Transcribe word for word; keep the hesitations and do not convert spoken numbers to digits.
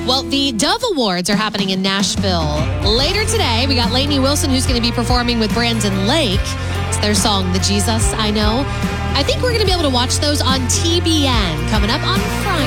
Well, the Dove Awards are happening in Nashville later today. We got Lainey Wilson, who's going to be performing with Brandon Lake. It's their song, The Jesus I Know. I think we're going to be able to watch those on T B N coming up on Friday.